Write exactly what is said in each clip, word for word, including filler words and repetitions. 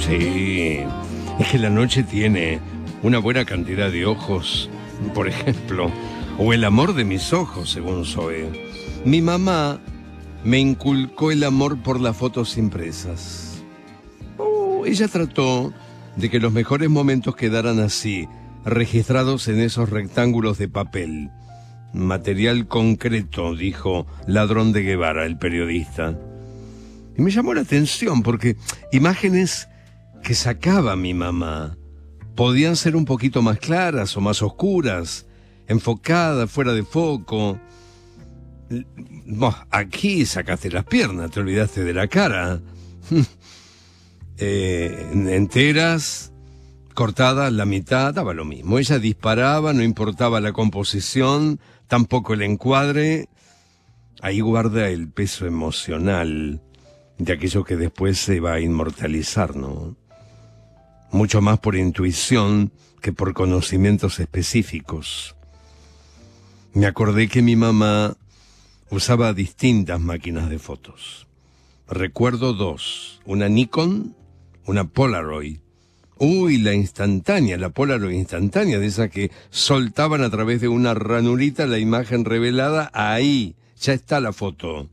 Sí, es que la noche tiene una buena cantidad de ojos, por ejemplo, o el amor de mis ojos, según Zoe. Mi mamá me inculcó el amor por las fotos impresas. Oh, ella trató de que los mejores momentos quedaran así, registrados en esos rectángulos de papel. Material concreto, dijo Ladrón de Guevara, el periodista. Y me llamó la atención porque imágenes que sacaba mi mamá podían ser un poquito más claras o más oscuras, enfocadas, fuera de foco. Vos, aquí sacaste las piernas, te olvidaste de la cara. eh, enteras, cortadas, la mitad, daba lo mismo. Ella disparaba, no importaba la composición, tampoco el encuadre. Ahí guarda el peso emocional de aquello que después se va a inmortalizar, ¿no? Mucho más por intuición que por conocimientos específicos. Me acordé que mi mamá usaba distintas máquinas de fotos. Recuerdo dos, una Nikon, una Polaroid. Uy, la instantánea, la Polaroid instantánea, de esa que soltaban a través de una ranurita la imagen revelada, ahí, ya está la foto.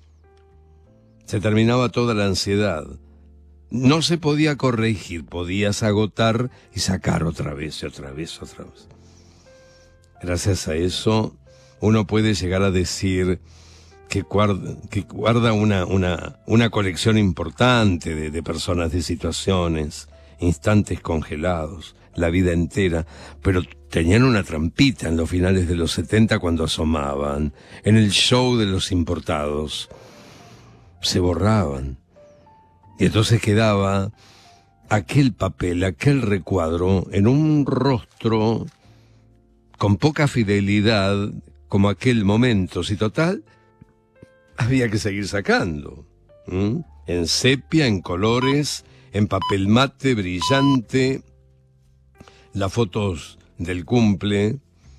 Se terminaba toda la ansiedad. No se podía corregir, podías agotar y sacar otra vez, y otra vez, otra vez. Gracias a eso, uno puede llegar a decir que guarda, que guarda una, una, una colección importante de, de personas, de situaciones, instantes congelados, la vida entera, pero tenían una trampita en los finales de los setenta cuando asomaban, en el show de los importados. Se borraban. Y entonces quedaba aquel papel, aquel recuadro en un rostro con poca fidelidad como aquel momento. Si total, había que seguir sacando. ¿Mm? En sepia, en colores, en papel mate brillante, las fotos del cumple,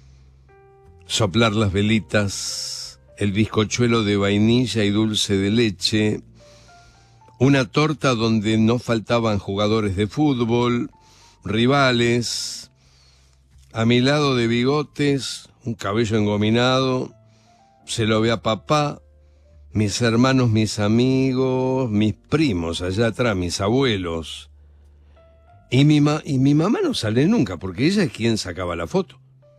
soplar las velitas, el bizcochuelo de vainilla y dulce de leche, una torta donde no faltaban jugadores de fútbol, rivales, a mi lado de bigotes, un cabello engominado, se lo ve a papá, mis hermanos, mis amigos, mis primos allá atrás, mis abuelos. Y mi, ma- y mi mamá no sale nunca, porque ella es quien sacaba la foto,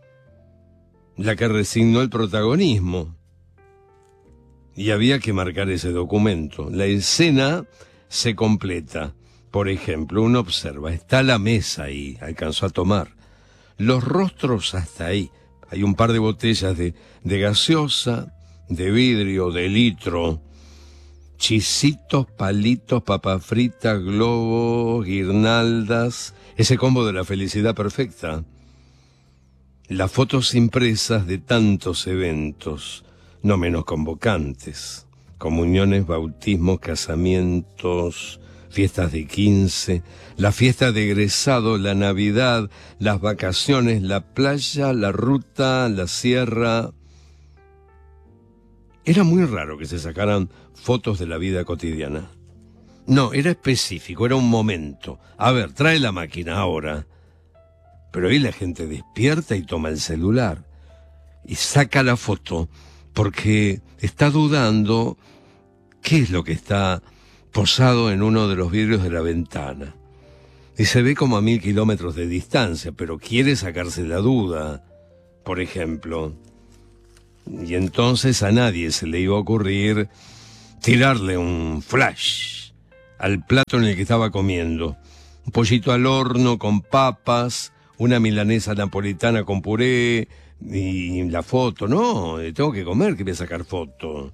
la que resignó el protagonismo. Y había que marcar ese documento. La escena se completa. Por ejemplo, uno observa, está la mesa ahí, alcanzó a tomar. Los rostros hasta ahí. Hay un par de botellas de, de gaseosa, de vidrio, de litro, chisitos, palitos, papas fritas, globos, guirnaldas, ese combo de la felicidad perfecta. Las fotos impresas de tantos eventos, no menos convocantes, comuniones, bautismos, casamientos, fiestas de quince, la fiesta de egresado, la Navidad, las vacaciones, la playa, la ruta, la sierra. Era muy raro que se sacaran fotos de la vida cotidiana. No, era específico, era un momento. A ver, trae la máquina ahora. Pero ahí la gente despierta y toma el celular y saca la foto porque está dudando qué es lo que está posado en uno de los vidrios de la ventana. Y se ve como a mil kilómetros de distancia, pero quiere sacarse la duda, por ejemplo. Y entonces a nadie se le iba a ocurrir tirarle un flash al plato en el que estaba comiendo. Un pollito al horno con papas, una milanesa napolitana con puré y la foto. No, tengo que comer, que voy a sacar foto.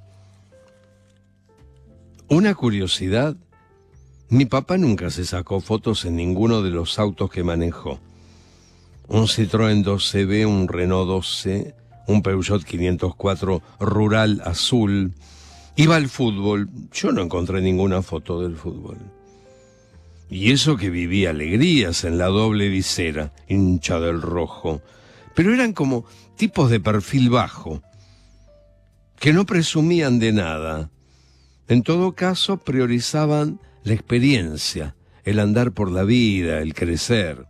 Una curiosidad, mi papá nunca se sacó fotos en ninguno de los autos que manejó. Un Citroën doce B, un Renault doce, un Peugeot quinientos cuatro rural azul. Iba al fútbol, yo no encontré ninguna foto del fútbol. Y eso que vivía alegrías en la doble visera, hincha del rojo. Pero eran como tipos de perfil bajo, que no presumían de nada. En todo caso, priorizaban la experiencia, el andar por la vida, el crecer.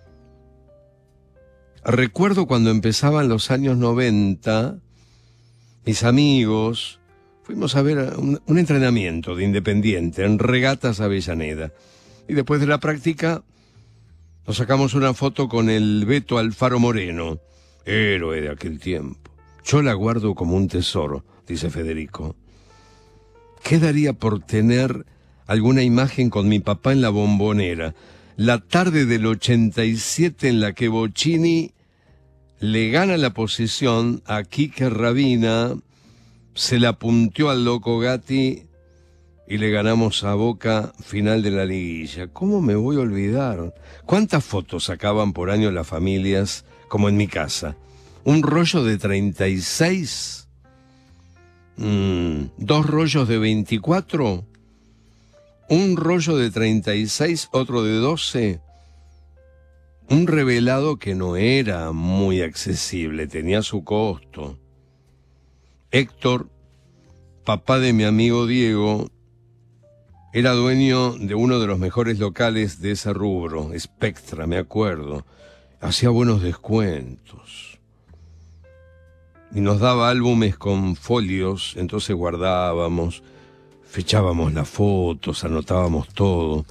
Recuerdo cuando empezaban los años noventa, mis amigos, fuimos a ver un, un entrenamiento de Independiente en Regatas Avellaneda. Y después de la práctica, nos sacamos una foto con el Beto Alfaro Moreno, héroe de aquel tiempo. Yo la guardo como un tesoro, dice Federico. ¿Qué daría por tener alguna imagen con mi papá en la Bombonera? La tarde del ochenta y siete en la que Bocchini le gana la posición a Quique Rabina, se la punteó al Loco Gatti y le ganamos a Boca final de la liguilla. ¿Cómo me voy a olvidar? ¿Cuántas fotos sacaban por año las familias, como en mi casa? ¿Un rollo de treinta y seis? Mm, ¿Dos rollos de veinticuatro? ¿Un rollo de treinta y seis, otro de doce? Un revelado que no era muy accesible, tenía su costo. Héctor, papá de mi amigo Diego, era dueño de uno de los mejores locales de ese rubro, Spectra, me acuerdo. Hacía buenos descuentos. Y nos daba álbumes con folios, entonces guardábamos, fechábamos las fotos, anotábamos todo.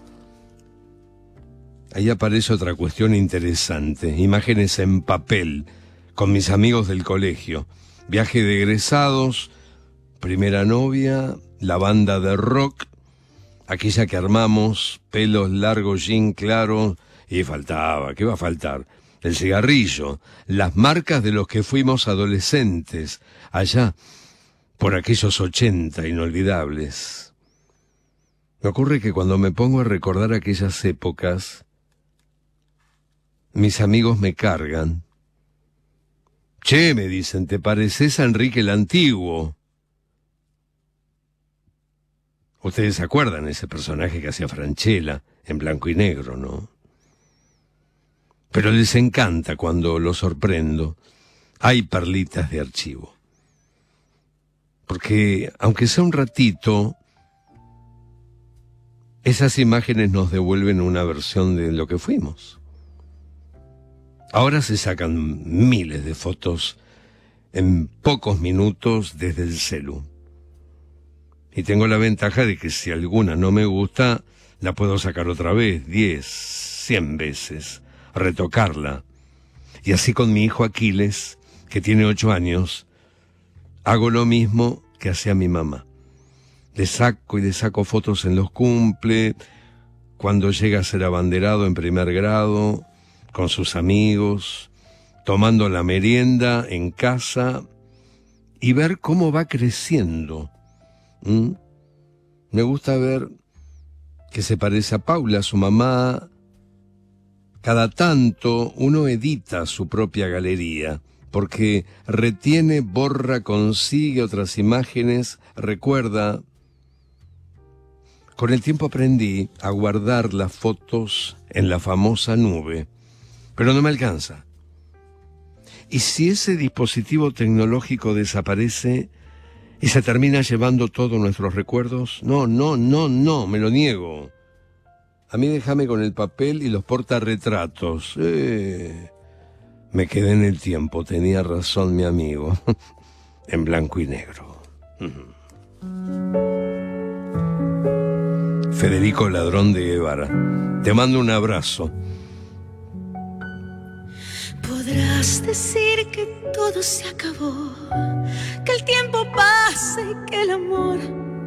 Ahí aparece otra cuestión interesante, imágenes en papel, con mis amigos del colegio. Viaje de egresados, primera novia, la banda de rock, aquella que armamos, pelos largos, jean claro, y faltaba, ¿qué va a faltar? El cigarrillo, las marcas de los que fuimos adolescentes, allá, por aquellos ochenta inolvidables. Me ocurre que cuando me pongo a recordar aquellas épocas, mis amigos me cargan. Che, me dicen, ¿te pareces a Enrique el Antiguo? Ustedes se acuerdan ese personaje que hacía Franchella en blanco y negro, ¿no? Pero les encanta cuando lo sorprendo. Hay perlitas de archivo. Porque, aunque sea un ratito, esas imágenes nos devuelven una versión de lo que fuimos. Ahora se sacan miles de fotos en pocos minutos desde el celu. Y tengo la ventaja de que si alguna no me gusta, la puedo sacar otra vez, diez, cien veces, retocarla. Y así con mi hijo Aquiles, que tiene ocho años, hago lo mismo que hacía mi mamá. Le saco y le saco fotos en los cumple, cuando llega a ser abanderado en primer grado, con sus amigos, tomando la merienda en casa, y ver cómo va creciendo. ¿Mm? Me gusta ver que se parece a Paula, su mamá. Cada tanto uno edita su propia galería, porque retiene, borra, consigue otras imágenes, recuerda. Con el tiempo aprendí a guardar las fotos en la famosa nube, pero no me alcanza. Y si ese dispositivo tecnológico desaparece y se termina llevando todos nuestros recuerdos, no, no, no, no, me lo niego. A mí déjame con el papel y los portarretratos. Eh, me quedé en el tiempo, tenía razón mi amigo, en blanco y negro. Federico Ladrón de Guevara, te mando un abrazo. Podrás decir que todo se acabó, que el tiempo pasa y que el amor